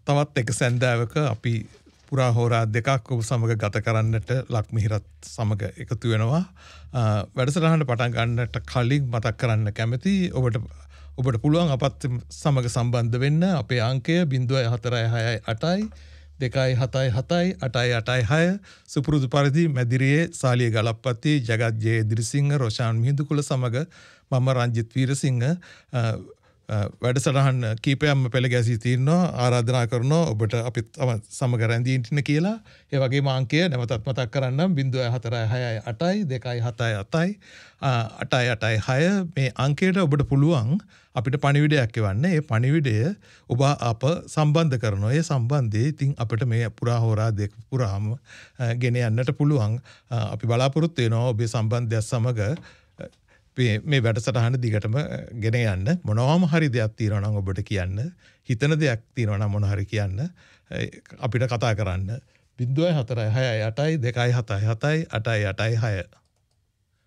තවත් එක සැන්දාවක අපි පුරා හෝරා දෙකක් ඔබ සමග ගත කරන්නට ලක්මිහිරත් සමග එකතු වෙනවා. වැඩසටහනට පටන් ගන්නට කලින් මතක් කරන්න කැමති ඔබට පුළුවන් අපත් සමග සම්බන්ධ වෙන්න. අපේ අංකය 0468 277 886 සුපුරුදු පරිදි මැදිරියේ සාලිය ගලප්පති ජගත් ජේ දිරිසිංහ රොෂාන් මිහිඳුකුල සමග මම රංජිත් වීරසිංහ වැඩසටහන් කීපයක්ම පෙළ ගැසී තිනවා. ආරාධනා කරනවා ඔබට අපිත් සමග රැඳී ඉන්න කියලා. ඒ වගේම අංකය නැවතත් මතක් කරන්නම් 0468 277 886 මේ අංකයට ඔබට පුළුවන් අපිට පණිවිඩයක් එවන්න. ඒ පණිවිඩය ඔබ අප සම්බන්ධ කරනවා. ඒ සම්බන්ධයේ ඉතින් අපිට මේ පුරා හෝරා දෙක පුරාම ගෙන යන්නට පුළුවන්. අපි බලාපොරොත්තු වෙනවා ඔබේ සම්බන්ධය සමග මේ වැඩසටහන දිගටම ගෙන යන්න. මොනවාම හරි දෙයක් තියෙනවා නම් ඔබට කියන්න. හිතන දෙයක් තියෙනවා නම් මොන හරි කියන්න. අපිට කතා කරන්න. 0468 277 886